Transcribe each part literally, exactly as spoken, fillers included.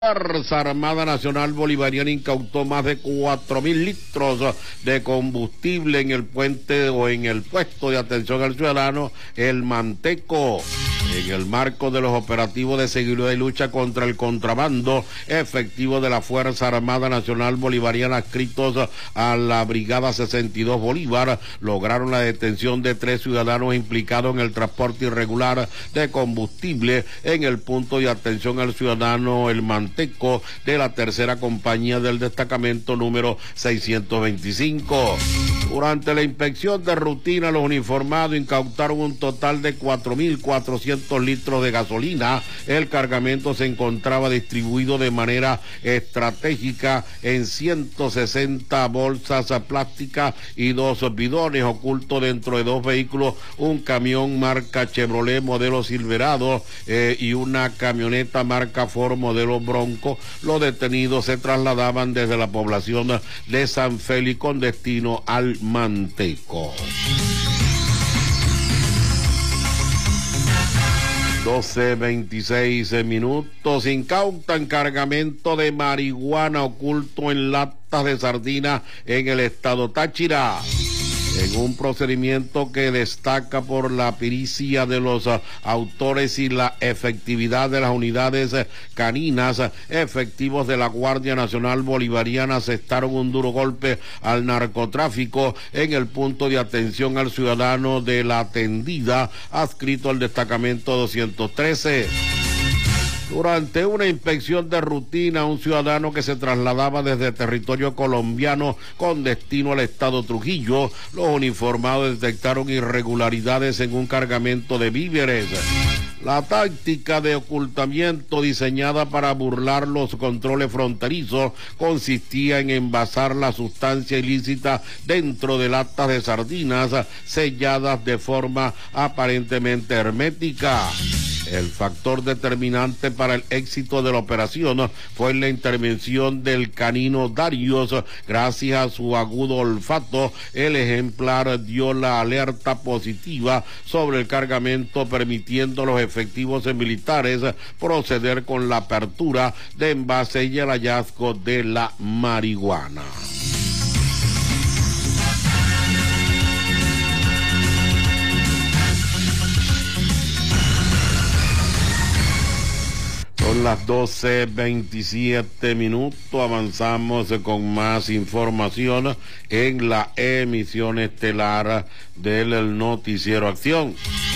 Fuerza Armada Nacional Bolivariana incautó más de cuatro mil litros de combustible en el puente o en el puesto de atención al ciudadano El Manteco, en el marco de los operativos de seguridad y lucha contra el contrabando efectivo de la Fuerza Armada Nacional Bolivariana adscritos a la Brigada sesenta y dos Bolívar. Lograron la detención de tres ciudadanos implicados en el transporte irregular de combustible en el punto de atención al ciudadano El Manteco de la tercera compañía del destacamento número seiscientos veinticinco. Durante la inspección de rutina, los uniformados incautaron un total de cuatro mil cuatrocientos litros de gasolina. El cargamento se encontraba distribuido de manera estratégica en ciento sesenta bolsas plásticas y dos bidones ocultos dentro de dos vehículos, un camión marca Chevrolet modelo Silverado eh, y una camioneta marca Ford modelo Bronco. Los detenidos se trasladaban desde la población de San Félix con destino al Manteco. doce veintiséis minutos. Incautan cargamento de marihuana oculto en latas de sardina en el estado Táchira, en un procedimiento que destaca por la pericia de los uh, autores y la efectividad de las unidades uh, caninas uh, efectivos de la Guardia Nacional Bolivariana. Asestaron un duro golpe al narcotráfico en el punto de atención al ciudadano de La Tendida, adscrito al destacamento doscientos trece. Durante una inspección de rutina, un ciudadano que se trasladaba desde territorio colombiano con destino al estado Trujillo, los uniformados detectaron irregularidades en un cargamento de víveres. La táctica de ocultamiento diseñada para burlar los controles fronterizos consistía en envasar la sustancia ilícita dentro de latas de sardinas selladas de forma aparentemente hermética. El factor determinante para el éxito de la operación fue la intervención del canino Darius. Gracias a su agudo olfato, el ejemplar dio la alerta positiva sobre el cargamento, permitiendo a los efectivos militares proceder con la apertura de envase y el hallazgo de la marihuana. Son las doce veintisiete minutos, avanzamos con más información en la emisión estelar del noticiero Acción.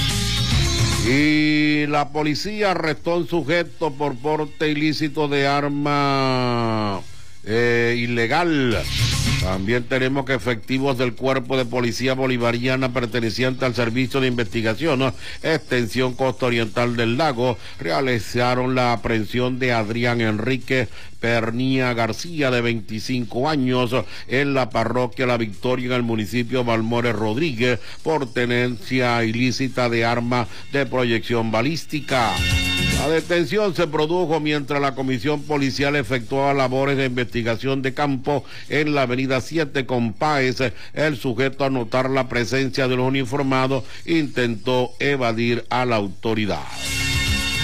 Y la policía arrestó a un sujeto por porte ilícito de arma eh, ilegal. También tenemos que efectivos del Cuerpo de Policía Bolivariana perteneciente al Servicio de Investigación, ¿no? Extensión Costa Oriental del Lago, realizaron la aprehensión de Adrián Enrique Pernía García, de veinticinco años, en la parroquia La Victoria, en el municipio Balmores Rodríguez, por tenencia ilícita de arma de proyección balística. La detención se produjo mientras la comisión policial efectuaba labores de investigación de campo en la avenida siete con Páez. El sujeto, al notar la presencia de los uniformados, intentó evadir a la autoridad.